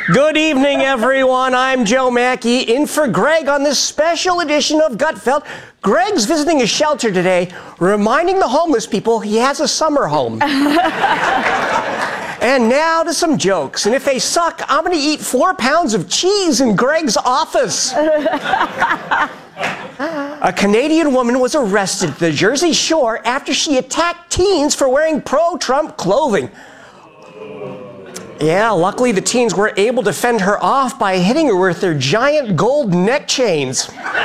Good evening, everyone. I'm Joe Mackey, in for Greg on this special edition of Gutfeld. Greg's visiting a shelter today, reminding the homeless people he has a summer home. And now to some jokes. And if they suck, I'm going to eat 4 pounds of cheese in Greg's office. A Canadian woman was arrested at the Jersey Shore after she attacked teens for wearing pro-Trump clothing. Yeah, luckily the teens were able to fend her off by hitting her with their giant gold neck chains.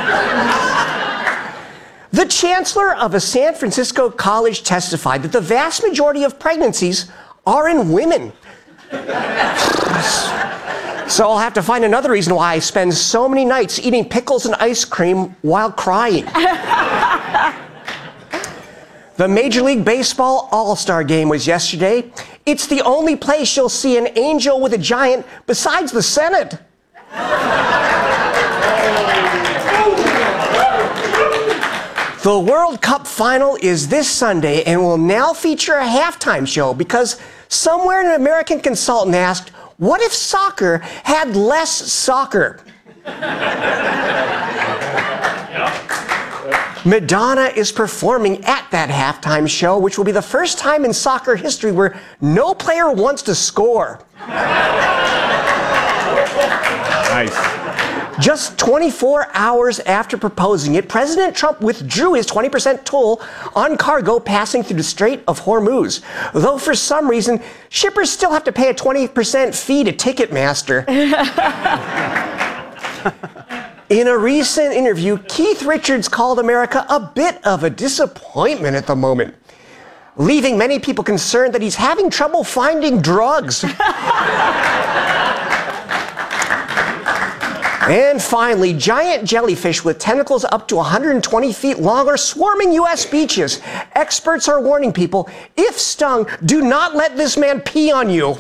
The chancellor of a San Francisco college testified that the vast majority of pregnancies are in women. So I'll have to find another reason why I spend so many nights eating pickles and ice cream while crying. The Major League Baseball All-Star Game was yesterday. It's the only place you'll see an angel with a giant besides the Senate. The World Cup final is this Sunday and will now feature a halftime show because somewhere an American consultant asked, what if soccer had less soccer? Madonna is performing at that halftime show, which will be the first time in soccer history where no player wants to score. Nice. Just 24 hours after proposing it, President Trump withdrew his 20% toll on cargo passing through the Strait of Hormuz. Though for some reason, shippers still have to pay a 20% fee to Ticketmaster. In a recent interview, Keith Richards called America a bit of a disappointment at the moment, leaving many people concerned that he's having trouble finding drugs. And finally, giant jellyfish with tentacles up to 120 feet long are swarming U.S. beaches. Experts are warning people, if stung, do not let this man pee on you.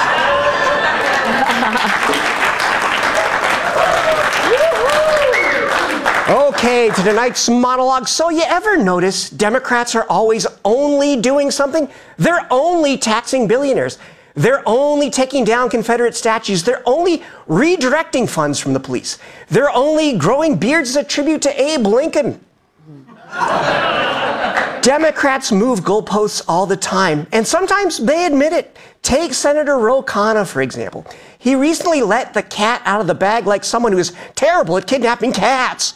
Okay, to tonight's monologue. So you ever notice Democrats are always only doing something? They're only taxing billionaires. They're only taking down Confederate statues. They're only redirecting funds from the police. They're only growing beards as a tribute to Abe Lincoln. Democrats move goalposts all the time, and sometimes they admit it. Take Senator Ro Khanna, for example. He recently let the cat out of the bag like someone who is terrible at kidnapping cats.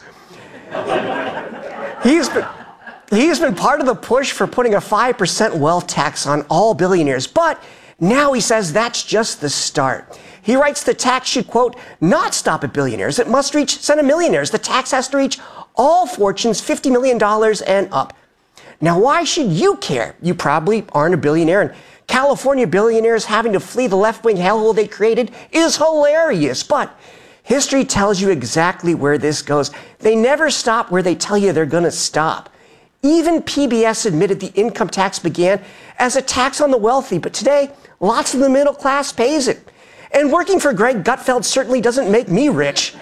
He's been part of the push for putting a 5% wealth tax on all billionaires, but now he says that's just the start. He writes the tax should, quote, not stop at billionaires. It must reach centimillionaires. The tax has to reach all fortunes $50 million and up. Now, why should you care? You probably aren't a billionaire, and California billionaires having to flee the left-wing hellhole they created is hilarious, but history tells you exactly where this goes. They never stop where they tell you they're going to stop. Even PBS admitted the income tax began as a tax on the wealthy, but today, lots of the middle class pays it. And working for Greg Gutfeld certainly doesn't make me rich.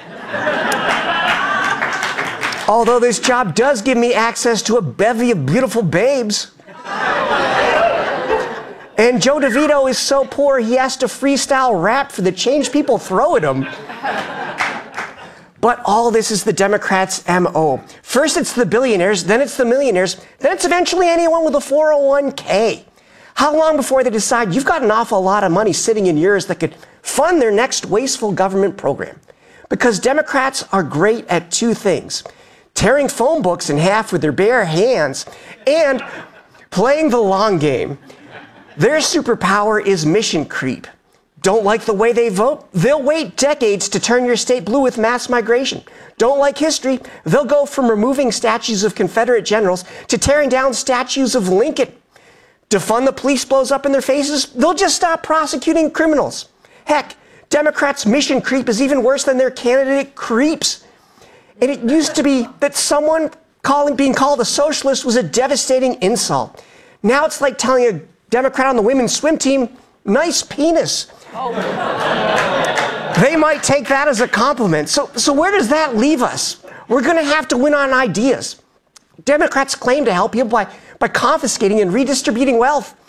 Although this job does give me access to a bevy of beautiful babes. And Joe DeVito is so poor he has to freestyle rap for the change people throw at him. But all this is the Democrats' MO. First it's the billionaires, then it's the millionaires, then it's eventually anyone with a 401k. How long before they decide you've got an awful lot of money sitting in yours that could fund their next wasteful government program? Because Democrats are great at two things: tearing phone books in half with their bare hands and playing the long game. Their superpower is mission creep. Don't like the way they vote? They'll wait decades to turn your state blue with mass migration. Don't like history? They'll go from removing statues of Confederate generals to tearing down statues of Lincoln. Defund the police blows up in their faces? They'll just stop prosecuting criminals. Heck, Democrats' mission creep is even worse than their candidate creeps. And it used to be that someone being called a socialist was a devastating insult. Now it's like telling a Democrat on the women's swim team, nice penis. Oh. They might take that as a compliment. So where does that leave us? We're going to have to win on ideas. Democrats claim to help you by confiscating and redistributing wealth.